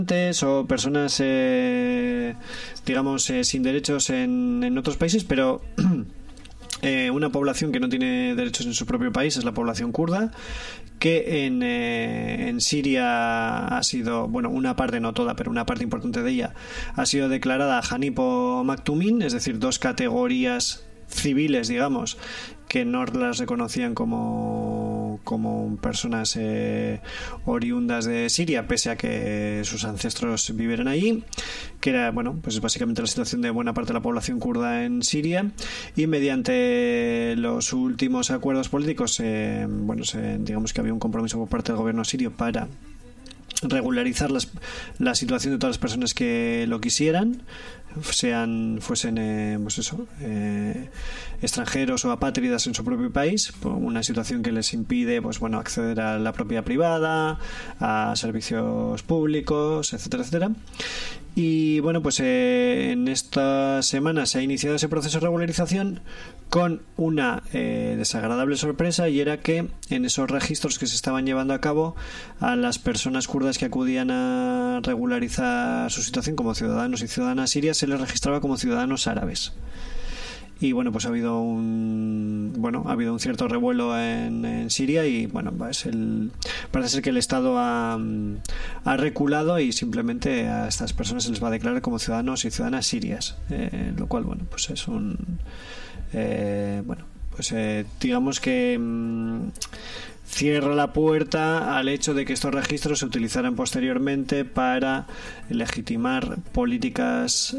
o personas digamos sin derechos en otros países, pero una población que no tiene derechos en su propio país es la población kurda, que en Siria ha sido, bueno, una parte, no toda, pero una parte importante de ella ha sido declarada Hanif o Maktumin, es decir, dos categorías civiles, digamos, que no las reconocían como personas oriundas de Siria, pese a que sus ancestros vivieran allí, que era, bueno, pues básicamente la situación de buena parte de la población kurda en Siria. Y mediante los últimos acuerdos políticos, digamos que había un compromiso por parte del gobierno sirio para regularizar la situación de todas las personas que lo quisieran, fuesen extranjeros o apátridas en su propio país, por una situación que les impide acceder a la propiedad privada, a servicios públicos, etcétera, etcétera. Y bueno, pues en esta semana se ha iniciado ese proceso de regularización con una desagradable sorpresa, y era que en esos registros que se estaban llevando a cabo, a las personas kurdas que acudían a regularizar su situación como ciudadanos y ciudadanas sirias se les registraba como ciudadanos árabes. Y bueno, pues ha habido un cierto revuelo en Siria, y bueno, parece ser que el Estado ha reculado y simplemente a estas personas se les va a declarar como ciudadanos y ciudadanas sirias, lo cual, bueno, pues es digamos que cierra la puerta al hecho de que estos registros se utilizaran posteriormente para legitimar políticas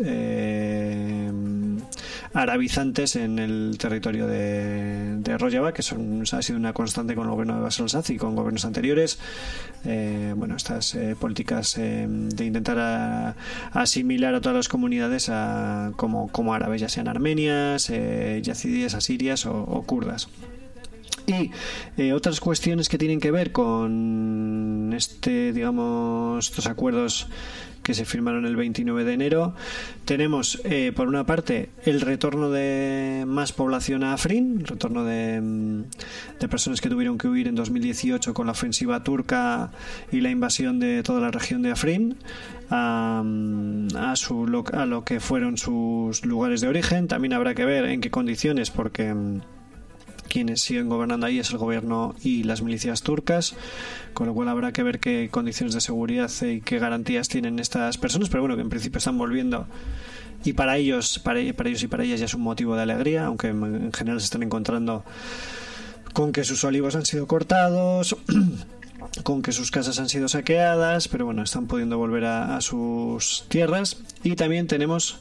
arabizantes en el territorio de Rojava, que ha sido una constante con el gobierno de Bashar al-Assad y con gobiernos anteriores. Estas políticas de intentar asimilar a todas las comunidades como árabes, ya sean armenias, yazidíes, asirias o kurdas. Y otras cuestiones que tienen que ver con estos acuerdos que se firmaron el 29 de enero. Tenemos, por una parte, el retorno de más población a Afrin, el retorno de personas que tuvieron que huir en 2018 con la ofensiva turca y la invasión de toda la región de Afrin a lo que fueron sus lugares de origen. También habrá que ver en qué condiciones, porque quienes siguen gobernando ahí es el gobierno y las milicias turcas, con lo cual habrá que ver qué condiciones de seguridad y qué garantías tienen estas personas, pero bueno, que en principio están volviendo, y para ellos y para ellas ya es un motivo de alegría, aunque en general se están encontrando con que sus olivos han sido cortados, con que sus casas han sido saqueadas, pero bueno, están pudiendo volver a sus tierras. Y también tenemos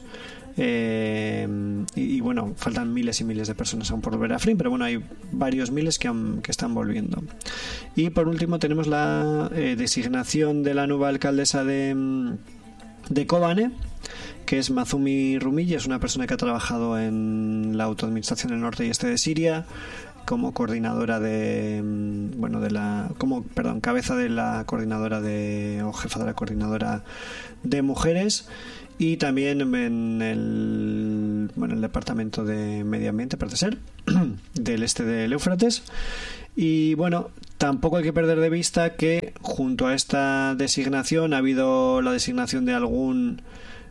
bueno, faltan miles y miles de personas aún por volver a Afrin, pero bueno, hay varios miles que están volviendo. Y por último tenemos la designación de la nueva alcaldesa de Kobane, que es Mazumi Rumille. Es una persona que ha trabajado en la autoadministración del norte y este de Siria como coordinadora cabeza de la coordinadora o jefa de la coordinadora de mujeres, y también en el departamento de medio ambiente, parece ser, del este del Éufrates. Y bueno, tampoco hay que perder de vista que junto a esta designación ha habido la designación de algún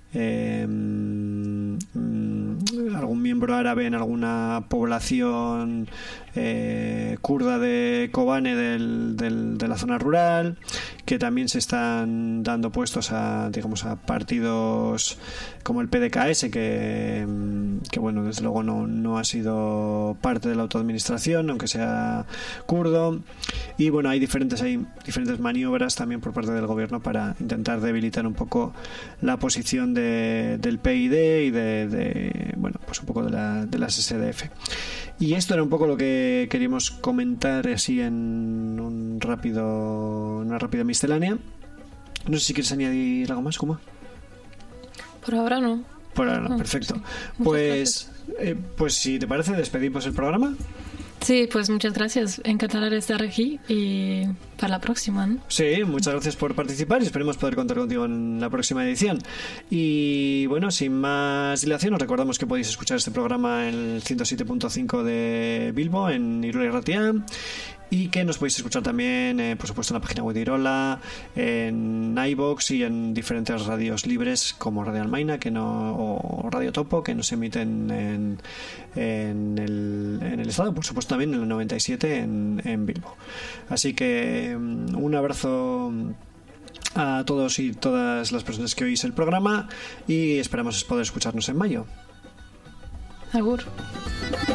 miembro árabe en alguna población kurda de Kobane de la zona rural, que también se están dando puestos a partidos como el PDKS, que bueno, desde luego no ha sido parte de la autoadministración, aunque sea kurdo. Y bueno, hay diferentes maniobras también por parte del gobierno para intentar debilitar un poco la posición del PID y pues un poco de las SDF. Y esto era un poco lo que queríamos comentar así en una rápida miscelánea. No sé si quieres añadir algo más, Kuma. Por ahora no. Por ahora no, perfecto. Pues si te parece, despedimos el programa. Sí, pues muchas gracias. Encantada de estar aquí y para la próxima, ¿no? Sí, muchas gracias por participar y esperemos poder contar contigo en la próxima edición. Y bueno, sin más dilación, os recordamos que podéis escuchar este programa en el 107.5 de Bilbo, en Irulia y Ratia. y que nos podéis escuchar también, por supuesto, en la página web de Irola, en iVoox y en diferentes radios libres como Radio Almaina o Radio Topo, que nos emiten en el estado, por supuesto también en el 97 en Bilbo. Así que un abrazo a todos y todas las personas que oís el programa y esperamos poder escucharnos en mayo. Agur.